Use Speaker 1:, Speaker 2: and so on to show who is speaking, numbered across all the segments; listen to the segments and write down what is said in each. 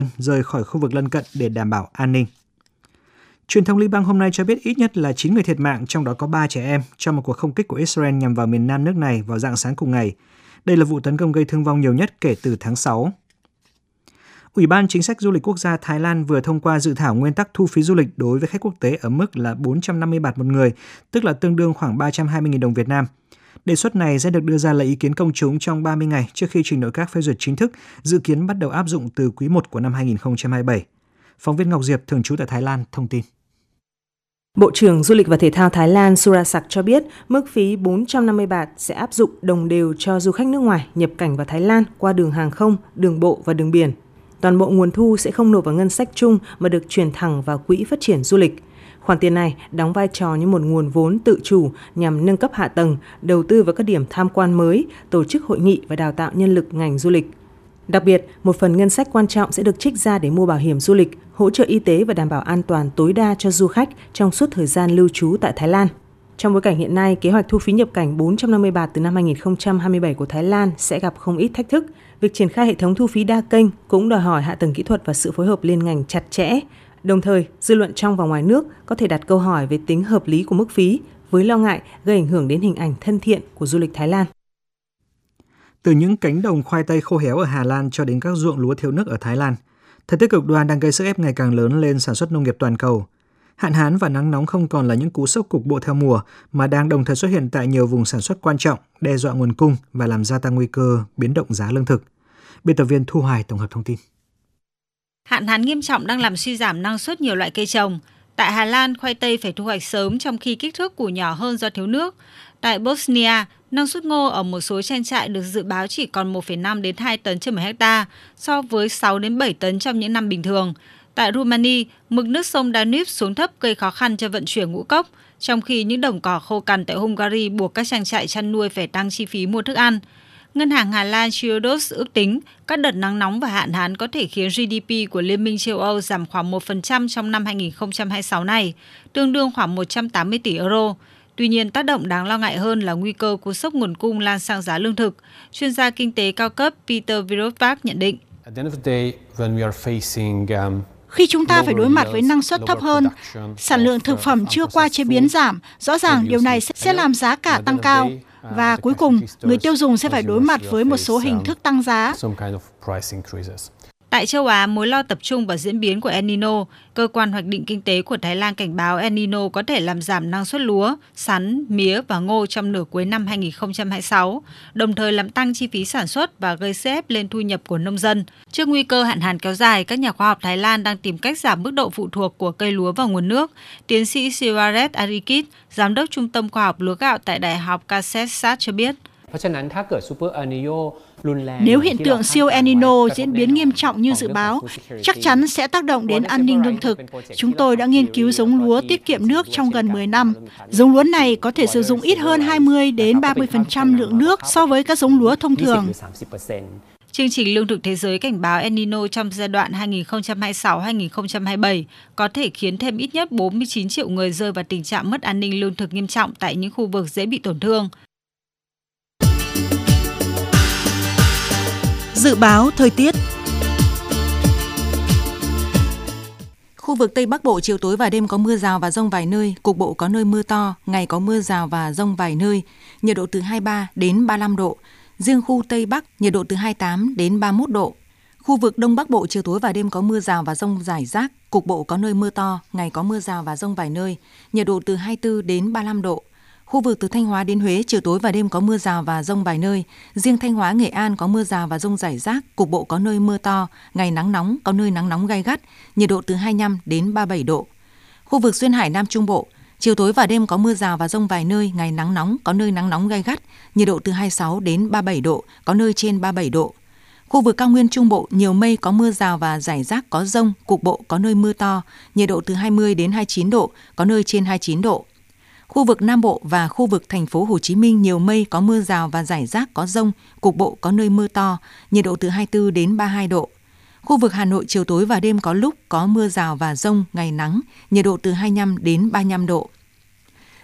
Speaker 1: rời khỏi khu vực lân cận để đảm bảo an ninh. Truyền thông Liban hôm nay cho biết ít nhất là 9 người thiệt mạng, trong đó có 3 trẻ em, trong một cuộc không kích của Israel nhằm vào miền nam nước này vào rạng sáng cùng ngày. Đây là vụ tấn công gây thương vong nhiều nhất kể từ tháng 6. Ủy ban Chính sách Du lịch Quốc gia Thái Lan vừa thông qua dự thảo nguyên tắc thu phí du lịch đối với khách quốc tế ở mức là 450 baht một người, tức là tương đương khoảng 320.000 đồng Việt Nam. Đề xuất này sẽ được đưa ra lấy ý kiến công chúng trong 30 ngày trước khi trình nội các phê duyệt chính thức, dự kiến bắt đầu áp dụng từ quý 1 của năm 2027. Phóng viên Ngọc Diệp, thường trú tại Thái Lan, thông tin.
Speaker 2: Bộ trưởng Du lịch và Thể thao Thái Lan Surasak cho biết mức phí 450 baht sẽ áp dụng đồng đều cho du khách nước ngoài nhập cảnh vào Thái Lan qua đường hàng không, đường bộ và đường biển. Toàn bộ nguồn thu sẽ không nộp vào ngân sách chung mà được chuyển thẳng vào Quỹ Phát triển Du lịch. Khoản tiền này đóng vai trò như một nguồn vốn tự chủ nhằm nâng cấp hạ tầng, đầu tư vào các điểm tham quan mới, tổ chức hội nghị và đào tạo nhân lực ngành du lịch. Đặc biệt, một phần ngân sách quan trọng sẽ được trích ra để mua bảo hiểm du lịch, hỗ trợ y tế và đảm bảo an toàn tối đa cho du khách trong suốt thời gian lưu trú tại Thái Lan. Trong bối cảnh hiện nay, kế hoạch thu phí nhập cảnh 450 baht từ năm 2027 của Thái Lan sẽ gặp không ít thách thức. Việc triển khai hệ thống thu phí đa kênh cũng đòi hỏi hạ tầng kỹ thuật và sự phối hợp liên ngành chặt chẽ. Đồng thời, dư luận trong và ngoài nước có thể đặt câu hỏi về tính hợp lý của mức phí, với lo ngại gây ảnh hưởng đến hình ảnh thân thiện của du lịch Thái Lan.
Speaker 1: Từ những cánh đồng khoai tây khô héo ở Hà Lan cho đến các ruộng lúa thiếu nước ở Thái Lan, thời tiết cực đoan đang gây sức ép ngày càng lớn lên sản xuất nông nghiệp toàn cầu. Hạn hán và nắng nóng không còn là những cú sốc cục bộ theo mùa, mà đang đồng thời xuất hiện tại nhiều vùng sản xuất quan trọng, đe dọa nguồn cung và làm gia tăng nguy cơ biến động giá lương thực. Biên tập viên Thu Hoài tổng hợp thông tin.
Speaker 3: Hạn hán nghiêm trọng đang làm suy giảm năng suất nhiều loại cây trồng. Tại Hà Lan, khoai tây phải thu hoạch sớm trong khi kích thước củ nhỏ hơn do thiếu nước. Tại Bosnia, năng suất ngô ở một số trang trại được dự báo chỉ còn 1,5 đến 2 tấn trên 1 hectare, so với 6 đến 7 tấn trong những năm bình thường. Tại Rumani, mực nước sông Danube xuống thấp gây khó khăn cho vận chuyển ngũ cốc, trong khi những đồng cỏ khô cằn tại Hungary buộc các trang trại chăn nuôi phải tăng chi phí mua thức ăn. Ngân hàng Hà Lan Triodos ước tính các đợt nắng nóng và hạn hán có thể khiến GDP của Liên minh châu Âu giảm khoảng 1% trong năm 2026 này, tương đương khoảng 180 tỷ euro. Tuy nhiên, tác động đáng lo ngại hơn là nguy cơ cú sốc nguồn cung lan sang giá lương thực. Chuyên gia kinh tế cao cấp Peter Virovak nhận định.
Speaker 4: Khi chúng ta phải đối mặt với năng suất thấp hơn, sản lượng thực phẩm chưa qua chế biến giảm, rõ ràng điều này sẽ làm giá cả tăng cao. Và cuối cùng, người tiêu dùng sẽ phải đối mặt với một số hình thức tăng giá.
Speaker 3: Tại châu Á, mối lo tập trung vào diễn biến của El Nino. Cơ quan hoạch định kinh tế của Thái Lan cảnh báo El Nino có thể làm giảm năng suất lúa, sắn, mía và ngô trong nửa cuối năm 2026, đồng thời làm tăng chi phí sản xuất và gây sức ép lên thu nhập của nông dân. Trước nguy cơ hạn hán kéo dài, các nhà khoa học Thái Lan đang tìm cách giảm mức độ phụ thuộc của cây lúa vào nguồn nước. Tiến sĩ Siwaret Arikit, giám đốc Trung tâm Khoa học Lúa gạo tại Đại học Kasetsat cho biết.
Speaker 4: Nếu hiện tượng siêu El Nino diễn biến nghiêm trọng như dự báo, chắc chắn sẽ tác động đến an ninh lương thực. Chúng tôi đã nghiên cứu giống lúa tiết kiệm nước trong gần 10 năm. Giống lúa này có thể sử dụng ít hơn 20 đến 30% lượng nước so với các giống lúa thông thường.
Speaker 3: Chương trình Lương thực Thế giới cảnh báo El Nino trong giai đoạn 2026-2027 có thể khiến thêm ít nhất 49 triệu người rơi vào tình trạng mất an ninh lương thực nghiêm trọng tại những khu vực dễ bị tổn thương.
Speaker 5: Dự báo thời tiết. Khu vực Tây Bắc Bộ chiều tối và đêm có mưa rào và dông vài nơi, cục bộ có nơi mưa to, ngày có mưa rào và dông vài nơi, nhiệt độ từ 23 đến 35 độ. Riêng khu Tây Bắc, nhiệt độ từ 28 đến 31 độ. Khu vực Đông Bắc Bộ chiều tối và đêm có mưa rào và dông rải rác, cục bộ có nơi mưa to, ngày có mưa rào và dông vài nơi, nhiệt độ từ 24 đến 35 độ. Khu vực từ Thanh Hóa đến Huế chiều tối và đêm có mưa rào và dông vài nơi. Riêng Thanh Hóa, Nghệ An có mưa rào và dông rải rác, cục bộ có nơi mưa to, ngày nắng nóng, có nơi nắng nóng gay gắt, nhiệt độ từ 25 đến 37 độ. Khu vực Duyên Hải Nam Trung Bộ, chiều tối và đêm có mưa rào và dông vài nơi, ngày nắng nóng, có nơi nắng nóng gay gắt, nhiệt độ từ 26 đến 37 độ, có nơi trên 37 độ. Khu vực Cao Nguyên Trung Bộ, nhiều mây có mưa rào và rải rác có dông, cục bộ có nơi mưa to, nhiệt độ từ 20 đến 29 độ, có nơi trên 29 độ. Khu vực Nam Bộ và khu vực thành phố Hồ Chí Minh nhiều mây có mưa rào và rải rác có dông, cục bộ có nơi mưa to, nhiệt độ từ 24 đến 32 độ. Khu vực Hà Nội chiều tối và đêm có lúc có mưa rào và dông, ngày nắng, nhiệt độ từ 25 đến 35 độ.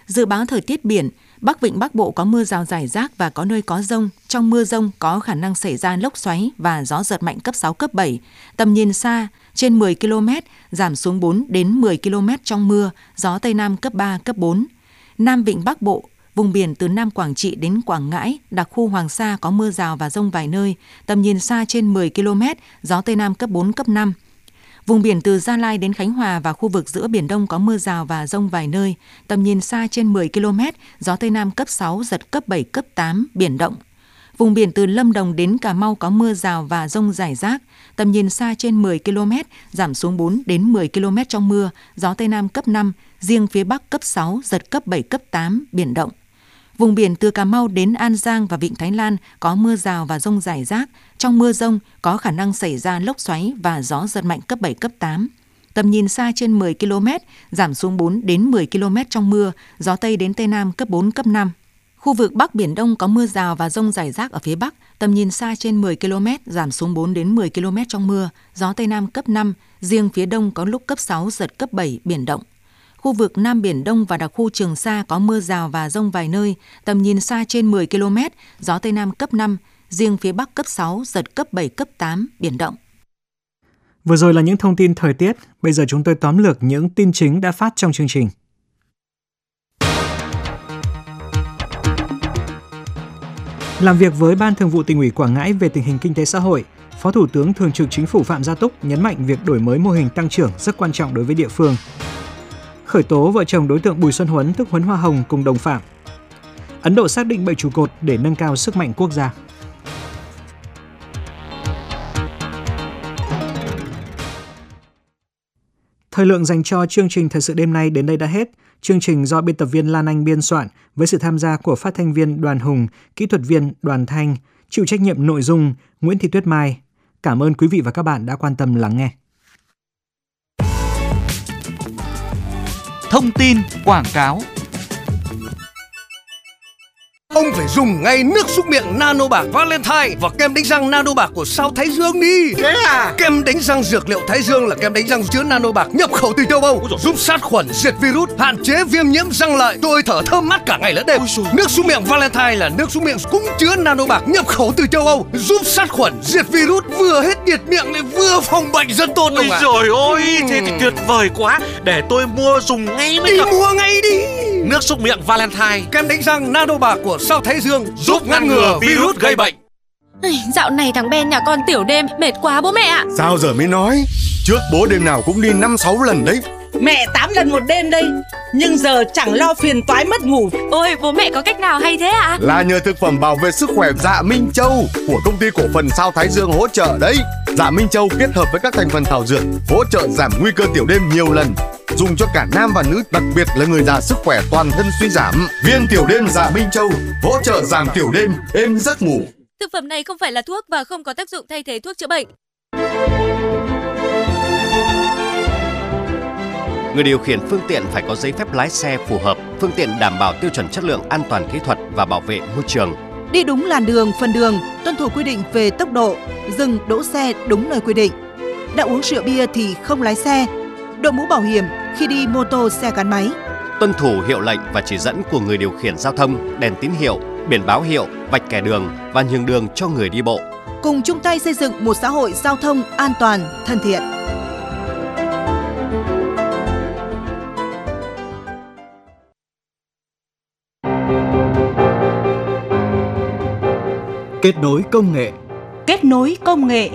Speaker 5: Dự báo thời tiết biển, Bắc Vịnh Bắc Bộ có mưa rào rải rác và có nơi có dông. Trong mưa dông có khả năng xảy ra lốc xoáy và gió giật mạnh cấp 6, cấp 7. Tầm nhìn xa trên 10 km, giảm xuống 4 đến 10 km trong mưa, gió Tây Nam cấp 3, cấp 4. Nam Vịnh Bắc Bộ, vùng biển từ Nam Quảng Trị đến Quảng Ngãi, đặc khu Hoàng Sa có mưa rào và dông vài nơi, tầm nhìn xa trên 10 km, gió Tây Nam cấp 4, cấp 5. Vùng biển từ Gia Lai đến Khánh Hòa và khu vực giữa Biển Đông có mưa rào và dông vài nơi, tầm nhìn xa trên 10 km, gió Tây Nam cấp 6, giật cấp 7, cấp 8, biển động. Vùng biển từ Lâm Đồng đến Cà Mau có mưa rào và dông rải rác, tầm nhìn xa trên 10 km, giảm xuống 4 đến 10 km trong mưa, gió Tây Nam cấp 5, riêng phía Bắc cấp 6, giật cấp 7, cấp 8, biển động. Vùng biển từ Cà Mau đến An Giang và Vịnh Thái Lan có mưa rào và dông rải rác. Trong mưa dông có khả năng xảy ra lốc xoáy và gió giật mạnh cấp 7, cấp 8. Tầm nhìn xa trên 10 km, giảm xuống 4 đến 10 km trong mưa, gió Tây đến Tây Nam cấp 4, cấp 5. Khu vực Bắc Biển Đông có mưa rào và dông rải rác ở phía Bắc, tầm nhìn xa trên 10 km, giảm xuống 4 đến 10 km trong mưa, gió Tây Nam cấp 5, riêng phía Đông có lúc cấp 6, giật cấp 7, biển động. Khu vực Nam Biển Đông và đặc khu Trường Sa có mưa rào và dông vài nơi, tầm nhìn xa trên 10 km, gió Tây Nam cấp 5, riêng phía Bắc cấp 6, giật cấp 7, cấp 8, biển động.
Speaker 1: Vừa rồi là những thông tin thời tiết, bây giờ chúng tôi tóm lược những tin chính đã phát trong chương trình. Làm việc với Ban Thường vụ Tỉnh ủy Quảng Ngãi về tình hình kinh tế xã hội, Phó Thủ tướng Thường trực Chính phủ Phạm Gia Túc nhấn mạnh việc đổi mới mô hình tăng trưởng rất quan trọng đối với địa phương. Khởi tố vợ chồng đối tượng Bùi Xuân Huấn tức Huấn Hoa Hồng cùng đồng phạm. Ấn Độ xác định 7 trụ cột để nâng cao sức mạnh quốc gia. Thời lượng dành cho chương trình Thời sự đêm nay đến đây đã hết. Chương trình do biên tập viên Lan Anh biên soạn với sự tham gia của phát thanh viên Đoàn Hùng, kỹ thuật viên Đoàn Thanh, chịu trách nhiệm nội dung Nguyễn Thị Tuyết Mai. Cảm ơn quý vị và các bạn đã quan tâm lắng nghe.
Speaker 6: Thông tin quảng cáo.
Speaker 7: Ông phải dùng ngay nước súc miệng Nano Bạc Valentine và kem đánh răng Nano Bạc của sao Thái Dương đi.
Speaker 8: Thế à?
Speaker 7: Kem đánh răng dược liệu Thái Dương là kem đánh răng chứa Nano Bạc nhập khẩu từ châu Âu, giúp sát khuẩn, diệt virus, hạn chế viêm nhiễm răng lợi. Tôi thở thơm mát cả ngày lẫn đêm. Nước súc miệng Valentine là nước súc miệng cũng chứa Nano Bạc nhập khẩu từ châu Âu, giúp sát khuẩn, diệt virus, vừa hết nhiệt miệng lại vừa phòng bệnh rất tốt.
Speaker 8: Ôi trời ơi, thế thì tuyệt vời quá. Để tôi mua dùng ngay mới được.
Speaker 7: Đi mua ngay đi.
Speaker 8: Nước súc miệng Valentine,
Speaker 7: kem đánh răng Nano Bạc của sao Thái Dương giúp ngăn ngừa virus gây bệnh.
Speaker 9: Dạo này thằng Ben nhà con tiểu đêm mệt quá bố mẹ ạ.
Speaker 10: Sao giờ mới nói? Trước bố đêm nào cũng đi 5-6 lần đấy.
Speaker 11: Mẹ 8 lần một đêm đây, nhưng giờ chẳng lo phiền toái mất ngủ.
Speaker 9: Ôi bố mẹ có cách nào hay thế ạ?
Speaker 10: Là nhờ thực phẩm bảo vệ sức khỏe Dạ Minh Châu của công ty cổ phần Sao Thái Dương hỗ trợ đấy. Dạ Minh Châu kết hợp với các thành phần thảo dược hỗ trợ giảm nguy cơ tiểu đêm nhiều lần, dùng cho cả nam và nữ, đặc biệt là người già sức khỏe toàn thân suy giảm. Viên tiểu đêm Dạ Minh Châu hỗ trợ giảm tiểu đêm, êm giấc ngủ.
Speaker 9: Thực phẩm này không phải là thuốc và không có tác dụng thay thế thuốc chữa bệnh.
Speaker 12: Người điều khiển phương tiện phải có giấy phép lái xe phù hợp, phương tiện đảm bảo tiêu chuẩn chất lượng an toàn kỹ thuật và bảo vệ môi trường.
Speaker 13: Đi đúng làn đường, phần đường, tuân thủ quy định về tốc độ, dừng đỗ xe đúng nơi quy định. Đã uống rượu bia thì không lái xe. Đội mũ bảo hiểm khi đi mô tô, xe gắn máy.
Speaker 12: Tuân thủ hiệu lệnh và chỉ dẫn của người điều khiển giao thông, đèn tín hiệu, biển báo hiệu, vạch kẻ đường và nhường đường cho người đi bộ.
Speaker 13: Cùng chung tay xây dựng một xã hội giao thông an toàn, thân thiện.
Speaker 14: Kết nối công nghệ.
Speaker 13: Kết nối công nghệ.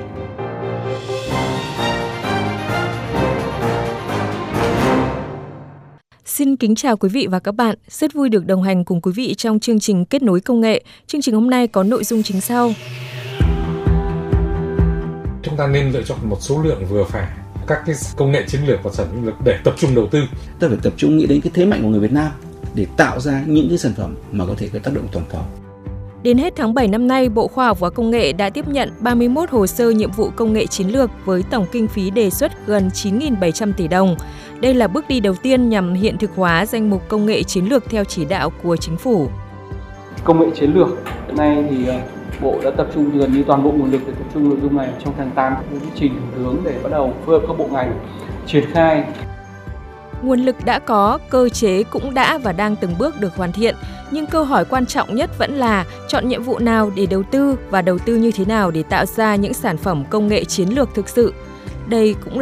Speaker 15: Xin kính chào quý vị và các bạn. Rất vui được đồng hành cùng quý vị trong chương trình Kết nối công nghệ. Chương trình hôm nay có nội dung chính sau.
Speaker 16: Chúng ta nên lựa chọn một số lượng vừa phải các cái công nghệ chiến lược và sản phẩm lực để tập trung đầu tư.
Speaker 17: Ta phải tập trung nghĩ đến cái thế mạnh của người Việt Nam để tạo ra những cái sản phẩm mà có thể có tác động toàn cầu.
Speaker 15: Đến hết tháng 7 năm nay, Bộ Khoa học và Công nghệ đã tiếp nhận 31 hồ sơ nhiệm vụ công nghệ chiến lược với tổng kinh phí đề xuất gần 9.700 tỷ đồng. Đây là bước đi đầu tiên nhằm hiện thực hóa danh mục công nghệ chiến lược theo chỉ đạo của Chính phủ.
Speaker 18: Công nghệ chiến lược, hiện nay thì Bộ đã tập trung gần như toàn bộ nguồn lực để tập trung nội dung này trong tháng 8 với trình Thủ tướng để bắt đầu phối hợp các bộ ngành triển khai.
Speaker 15: Nguồn lực đã có, cơ chế cũng đã và đang từng bước được hoàn thiện, nhưng câu hỏi quan trọng nhất vẫn là chọn nhiệm vụ nào để đầu tư và đầu tư như thế nào để tạo ra những sản phẩm công nghệ chiến lược thực sự. Đây cũng